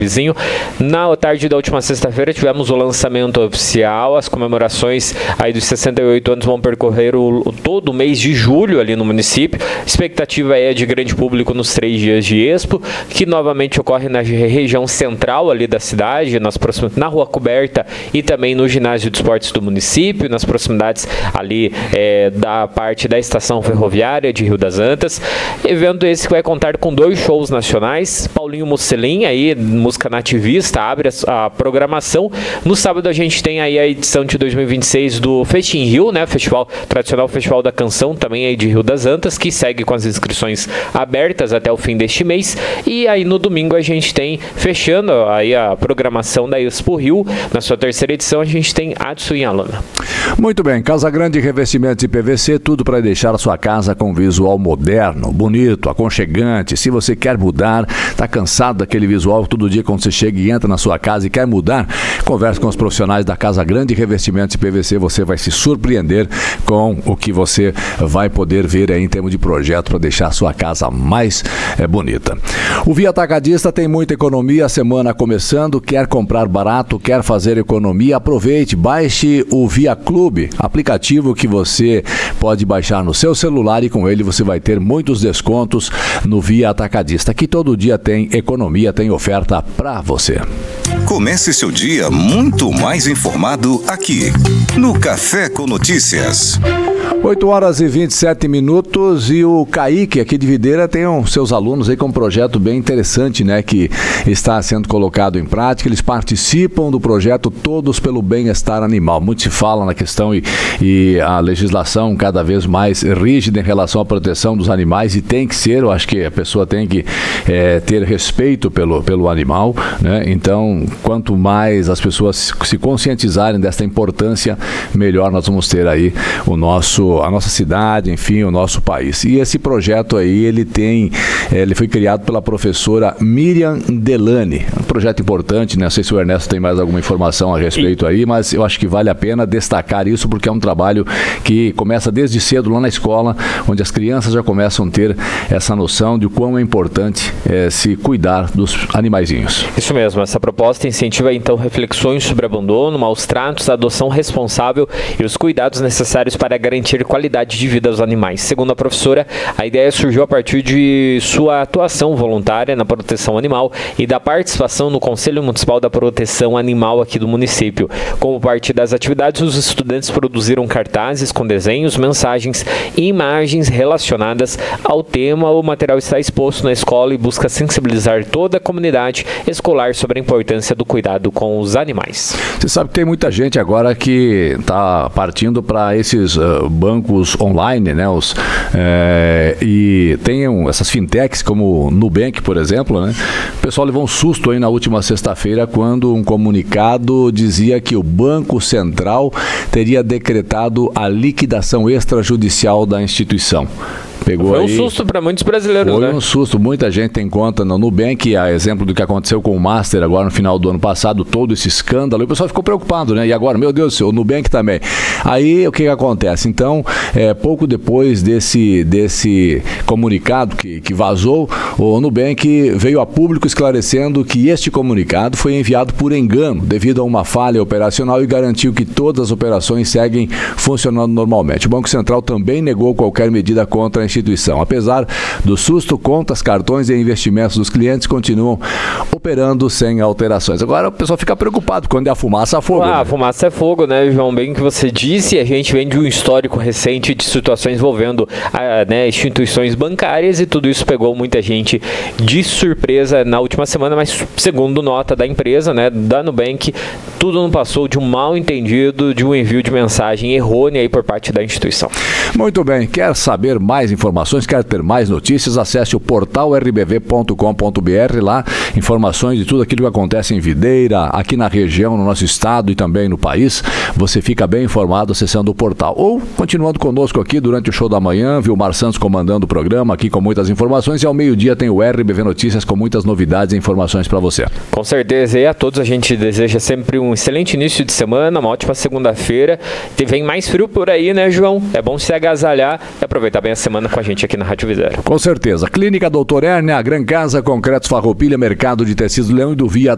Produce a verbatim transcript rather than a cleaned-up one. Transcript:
Vizinho. Na tarde da última sexta-feira tivemos o lançamento oficial, as comemorações aí dos sessenta e oito anos vão percorrer o, o, todo o mês de julho ali no município. A expectativa é de grande público nos três dias de Expo, que novamente ocorre na região central ali da cidade, nas proxim... na Rua Coberta e também no ginásio de esportes do município, nas proximidades ali é, da parte da estação ferroviária de Rio das Antas. Evento esse que vai contar com dois shows nacionais, Paulinho Mocelin, aí música nativista, abre a, a programação. No sábado a gente tem aí a edição de dois mil e vinte e seis do Festim Rio, né? Festival, tradicional Festival da Canção, também aí de Rio das Antas, que segue com as inscrições abertas até o fim deste mês. E aí no domingo a gente tem, fechando aí a programação da Expo Rio, na sua terceira edição, a gente tem Adson e Alana. Muito bem, Casa Grande Revestimentos e P V C, tudo para deixar a sua casa com visual moderno, bonito, aconchegante. Se você quer mudar, tá cansado daquele visual todo dia quando você chega e entra na sua casa e quer mudar, converse com os profissionais da Casa Grande Revestimentos e P V C, você vai se surpreender com o que você vai poder ver aí em termos de projeto para deixar a sua casa mais é, bonita. O Via Atacadista tem muita economia, a semana começando, quer comprar barato, quer fazer economia, aproveite, baixe o Via Clube, aplicativo que você pode baixar no seu celular e com ele você vai ter muitos descontos no Via Atacadista, que todo dia tem economia, tem oferta para você. Comece seu dia muito mais informado aqui, no Café com Notícias. oito horas e vinte e sete minutos e o Kaique aqui de Videira tem um, seus alunos aí com um projeto bem interessante, né, que está sendo colocado em prática. Eles participam do projeto Todos pelo Bem-Estar Animal. Muito se fala na questão e, e a legislação cada vez mais rígida em relação à proteção dos animais, e tem que ser, eu acho que a pessoa tem que é, ter respeito pelo, pelo animal, né? Então, quanto mais as pessoas se conscientizarem dessa importância, melhor nós vamos ter aí o nosso, a nossa cidade, enfim, o nosso país. E esse projeto aí, ele tem, ele foi criado pela professora Miriam Delane. Um projeto importante, né? Não sei se o Ernesto tem mais alguma informação a respeito aí, mas eu acho que vale a pena destacar isso, porque é um trabalho que começa desde cedo lá na escola, onde as crianças já começam a ter essa noção de quão é importante é, se cuidar dos animaizinhos. Isso mesmo, essa proposta incentiva então reflexões sobre abandono, maus tratos, adoção responsável e os cuidados necessários para garantir qualidade de vida aos animais. Segundo a professora, a ideia surgiu a partir de sua atuação voluntária na proteção animal e da participação no Conselho Municipal da Proteção Animal aqui do município. Como parte das atividades, os estudantes produziram cartazes com desenhos, mensagens e imagens relacionadas ao tema. O material está exposto na escola e busca sensibilizar toda a comunidade escolar sobre a importância do cuidado com os animais. Você sabe que tem muita gente agora que está partindo para esses uh, bancos online, né? Os, é, e tem um, essas fintechs como o Nubank, por exemplo, né? O pessoal levou um susto aí na última sexta-feira quando um comunicado dizia que o Banco Central teria decretado a liquidação extrajudicial da instituição. Pegou Foi um aí, susto para muitos brasileiros, foi né? Foi um susto. Muita gente tem conta no Nubank, a exemplo do que aconteceu com o Master agora no final do ano passado, todo esse escândalo, e o pessoal ficou preocupado, né? E agora, meu Deus do céu, o Nubank também. Aí, o que que acontece? Então, é, pouco depois desse, desse comunicado que, que vazou, o Nubank veio a público esclarecendo que este comunicado foi enviado por engano, devido a uma falha operacional, e garantiu que todas as operações seguem funcionando normalmente. O Banco Central também negou qualquer medida contra a instituição. Apesar do susto, contas, cartões e investimentos dos clientes continuam operando sem alterações. Agora o pessoal fica preocupado quando é a fumaça a fogo. Ah, né? a fumaça é fogo, né, João? Bem que você disse, a gente vem de um histórico recente de situações envolvendo ah, né, instituições bancárias, e tudo isso pegou muita gente de surpresa na última semana, mas segundo nota da empresa, né, da Nubank, tudo não passou de um mal entendido, de um envio de mensagem errônea aí por parte da instituição. Muito bem, quer saber mais informações, quer ter mais notícias, acesse o portal r b v ponto com ponto b r, lá informações de tudo aquilo que acontece em Videira, aqui na região, no nosso estado e também no país. Você fica bem informado acessando o portal. Ou continuando conosco aqui durante o show da manhã, Vilmar Santos comandando o programa aqui com muitas informações, e ao meio-dia tem o R B V Notícias com muitas novidades e informações para você. Com certeza, e a todos a gente deseja sempre um excelente início de semana, uma ótima segunda-feira. Vem mais frio por aí, né, João? É bom se agasalhar e aproveitar bem a semana com a gente aqui na Rádio Videira. Com certeza. Clínica Doutor Hernia, Gran Casa, Concretos Farroupilha, Mercado de Tecidos Leão e do Via